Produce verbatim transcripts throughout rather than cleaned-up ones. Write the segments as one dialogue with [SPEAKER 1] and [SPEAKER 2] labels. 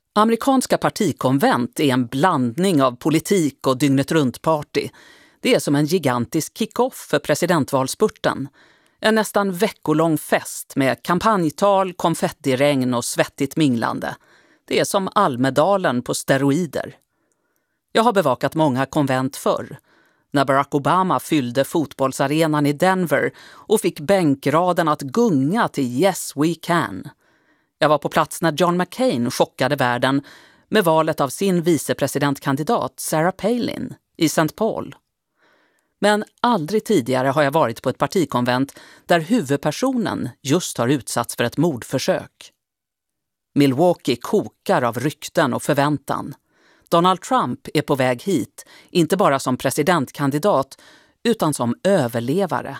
[SPEAKER 1] Amerikanska partikonvent är en blandning av politik och dygnet-runt-party. Det är som en gigantisk kick-off för presidentvalspurten. En nästan veckolång fest med kampanjtal, konfettiregn och svettigt minglande. Det är som Almedalen på steroider. Jag har bevakat många konvent förr. När Barack Obama fyllde fotbollsarenan i Denver och fick bänkraden att gunga till Yes We Can. Jag var på plats när John McCain chockade världen med valet av sin vicepresidentkandidat Sarah Palin i Saint Paul. Men aldrig tidigare har jag varit på ett partikonvent där huvudpersonen just har utsatts för ett mordförsök. Milwaukee kokar av rykten och förväntan. Donald Trump är på väg hit, inte bara som presidentkandidat utan som överlevare.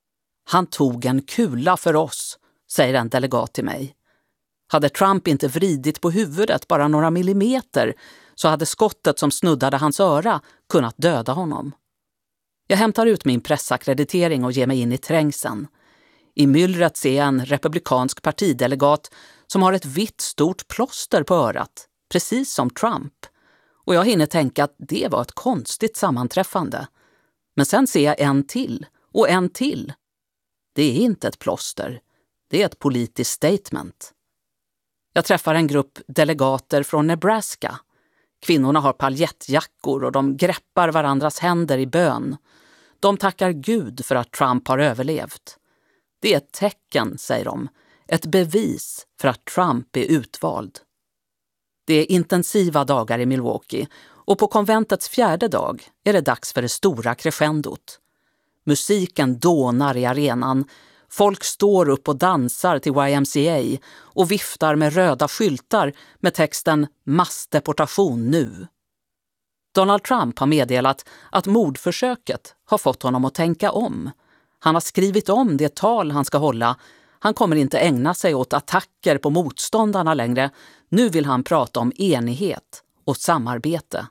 [SPEAKER 1] Han tog en kula för oss, säger en delegat till mig. Hade Trump inte vridit på huvudet bara några millimeter så hade skottet som snuddade hans öra kunnat döda honom. Jag hämtar ut min pressakkreditering och ger mig in i trängseln. I myllret ser jag en republikansk partidelegat som har ett vitt stort plåster på örat, precis som Trump. Och jag hinner tänka att det var ett konstigt sammanträffande. Men sen ser jag en till och en till. Det är inte ett plåster, det är ett politiskt statement. Jag träffar en grupp delegater från Nebraska. Kvinnorna har paljettjackor och de greppar varandras händer i bön. De tackar Gud för att Trump har överlevt. Det är ett tecken, säger de. Ett bevis för att Trump är utvald. Det är intensiva dagar i Milwaukee och på konventets fjärde dag är det dags för det stora crescendot. Musiken dånar i arenan. Folk står upp och dansar till Y M C A och viftar med röda skyltar med texten "Massdeportation nu". Donald Trump har meddelat att mordförsöket har fått honom att tänka om. Han har skrivit om det tal han ska hålla. Han kommer inte ägna sig åt attacker på motståndarna längre. Nu vill han prata om enighet och samarbete.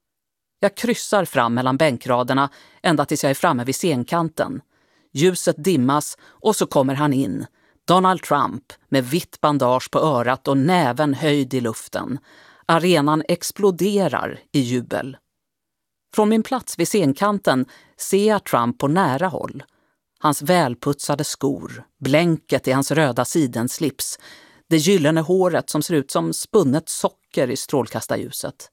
[SPEAKER 1] Jag kryssar fram mellan bänkraderna ända tills jag är framme vid scenkanten. Ljuset dimmas och så kommer han in. Donald Trump med vitt bandage på örat och näven höjd i luften. Arenan exploderar i jubel. Från min plats vid scenkanten ser jag Trump på nära håll. Hans välputsade skor, blänket i hans röda sidenslips, det gyllene håret som ser ut som spunnet socker i strålkastarljuset.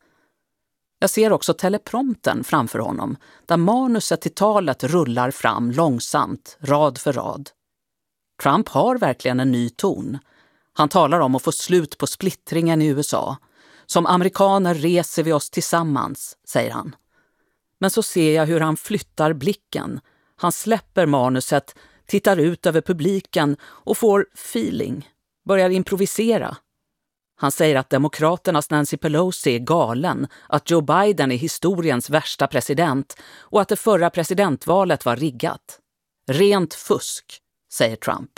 [SPEAKER 1] Jag ser också teleprompten framför honom, där manuset till talet rullar fram långsamt, rad för rad. Trump har verkligen en ny ton. Han talar om att få slut på splittringen i U S A. Som amerikaner reser vi oss tillsammans, säger han. Men så ser jag hur han flyttar blicken. Han släpper manuset, tittar ut över publiken och får feeling, börjar improvisera. Han säger att demokraternas Nancy Pelosi är galen, att Joe Biden är historiens värsta president och att det förra presidentvalet var riggat. Rent fusk, säger Trump.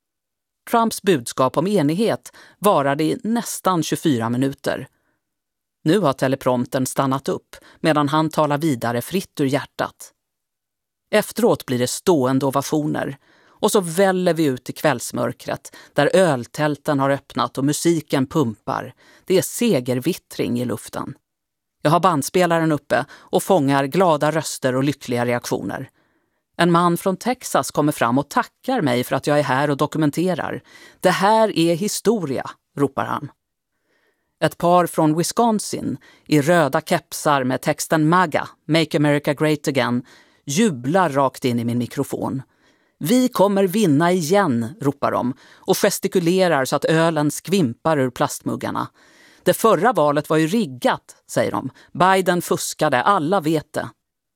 [SPEAKER 1] Trumps budskap om enighet varade i nästan tjugofyra minuter. Nu har teleprompten stannat upp medan han talar vidare fritt ur hjärtat. Efteråt blir det stående ovationer och så väller vi ut i kvällsmörkret där öltälten har öppnat och musiken pumpar. Det är segervittring i luften. Jag har bandspelaren uppe och fångar glada röster och lyckliga reaktioner. En man från Texas kommer fram och tackar mig för att jag är här och dokumenterar. Det här är historia, ropar han. Ett par från Wisconsin i röda kepsar med texten MAGA, Make America Great Again, jublar rakt in i min mikrofon. Vi kommer vinna igen, ropar de och gestikulerar så att ölen skvimpar ur plastmuggarna. Det förra valet var ju riggat, säger de. Biden fuskade, alla vet det.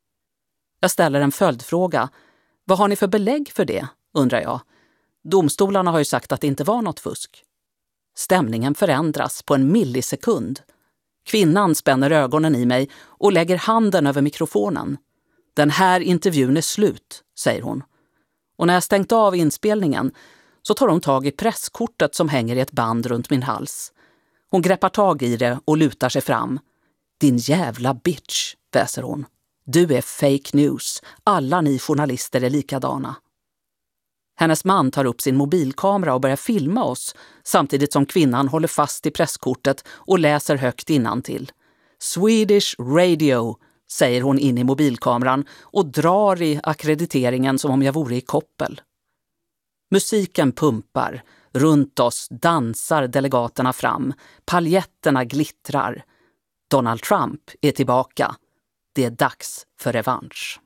[SPEAKER 1] Jag ställer en följdfråga. Vad har ni för belägg för det, undrar jag. Domstolarna har ju sagt att det inte var något fusk. Stämningen förändras på en millisekund. Kvinnan spänner ögonen i mig och lägger handen över mikrofonen. Den här intervjun är slut, säger hon. Och när jag stängt av inspelningen så tar hon tag i presskortet som hänger i ett band runt min hals. Hon greppar tag i det och lutar sig fram. Din jävla bitch, väser hon. Du är fake news. Alla ni journalister är likadana. Hennes man tar upp sin mobilkamera och börjar filma oss samtidigt som kvinnan håller fast i presskortet och läser högt innantill. Swedish Radio, säger hon in i mobilkameran och drar i akkrediteringen som om jag vore i koppel. Musiken pumpar. Runt oss dansar delegaterna fram. Paljetterna glittrar. Donald Trump är tillbaka. Det är dags för revansch.